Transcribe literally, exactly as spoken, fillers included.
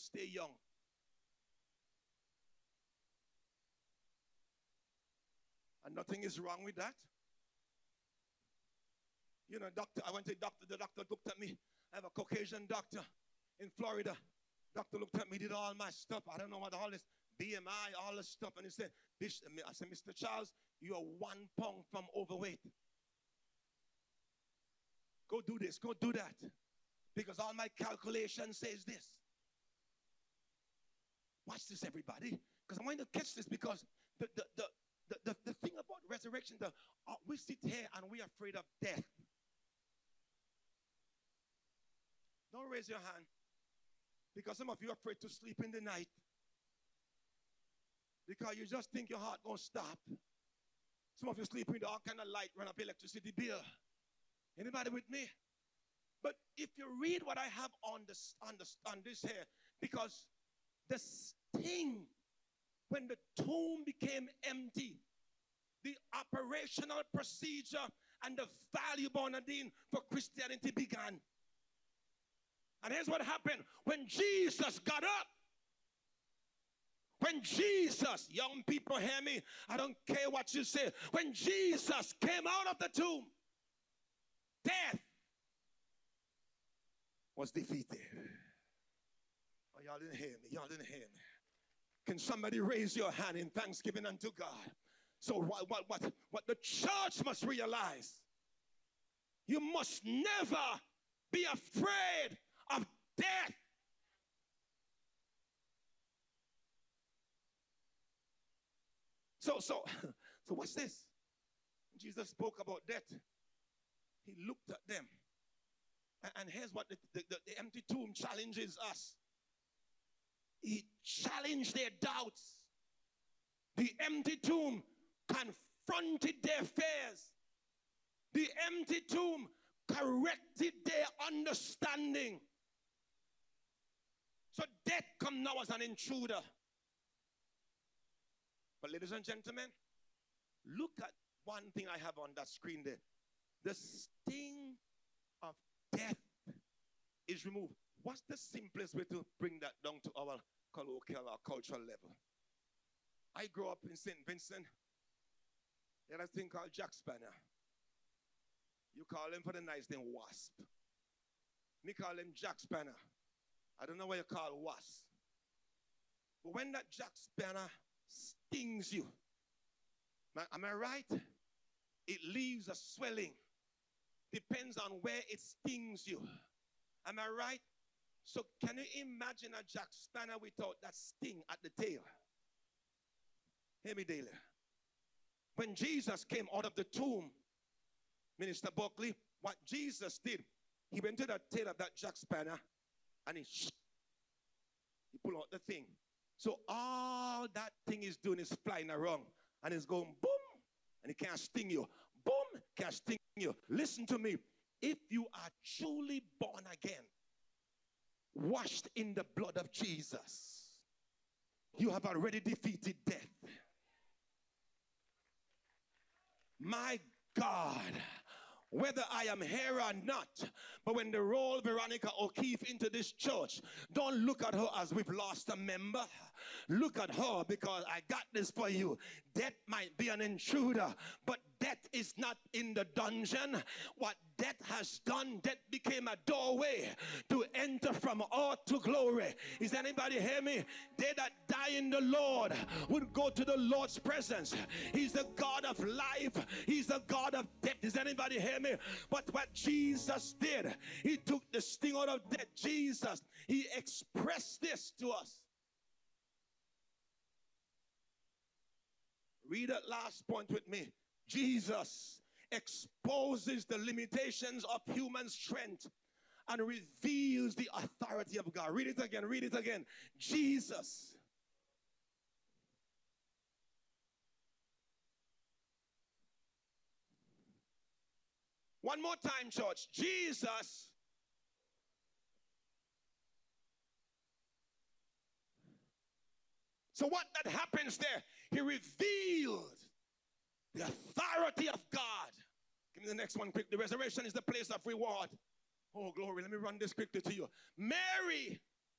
stay young. And nothing is wrong with that. You know, doctor, I went to the doctor, the doctor looked at me. I have a Caucasian doctor in Florida. Doctor looked at me, did all my stuff. I don't know what all this B M I, all this stuff. And he said, this, I said, Mister Charles, you are one pound from overweight. Go do this, go do that. Because all my calculation says this. Watch this, everybody. Because I want you to catch this, because the, the, the, the, the, the thing about resurrection, the, uh, we sit here and we're afraid of death. Don't raise your hand. Because some of you are afraid to sleep in the night. Because you just think your heart gonna stop. Some of you sleep with all kind of light, run up electricity bill. Anybody with me? But if you read what I have on this, on this, on this here, because the sting, when the tomb became empty, the operational procedure and the value, Bernardine, for Christianity began. And here's what happened. When Jesus got up, when Jesus, young people hear me, I don't care what you say. When Jesus came out of the tomb, death was defeated. Oh, y'all didn't hear me. Y'all didn't hear me. Can somebody raise your hand in thanksgiving unto God? So what, what, what, what the church must realize, you must never be afraid of death. So, so, so what's this? Jesus spoke about death. He looked at them. And here's what the, the, the empty tomb challenges us. He challenged their doubts. The empty tomb confronted their fears. The empty tomb corrected their understanding. So death come now as an intruder. But ladies and gentlemen, look at one thing I have on that screen there. The sting of death is removed. What's the simplest way to bring that down to our colloquial or cultural level? I grew up in Saint Vincent. There's a thing called Jack Spanner. You call him for the nice name Wasp. Me call him Jack Spanner. I don't know what you call Wasp. But when that Jack Spanner stings you, am I right? It leaves a swelling. Depends on where it stings you. Am I right? So can you imagine a Jack Spanner without that sting at the tail? Hear me, Daily. When Jesus came out of the tomb, Minister Buckley, what Jesus did, he went to the tail of that Jack Spanner and he, he pulled out the thing. So all that thing is doing is flying around and it's going boom, and it can't sting you. Boom, can't sting you. Listen to me. If you are truly born again, washed in the blood of Jesus, you have already defeated death. My God, whether I am here or not, but when they roll Veronica O'Keefe into this church, don't look at her as we've lost a member. Look at her because I got this for you. Death might be an intruder, but death is not in the dungeon. What death has done, death became a doorway to enter from earth to glory. Is anybody hear me? They that die in the Lord would go to the Lord's presence. He's the God of life. He's the God of death. Does anybody hear me? But what Jesus did, he took the sting out of death. Jesus, he expressed this to us. Read that last point with me. Jesus exposes the limitations of human strength and reveals the authority of God. Read it again, read it again. Jesus. One more time, church. Jesus. So what that happens there, he revealed the authority of God. Give me the next one quick. The resurrection is the place of reward. Oh, glory. Let me run this quickly to you. Mary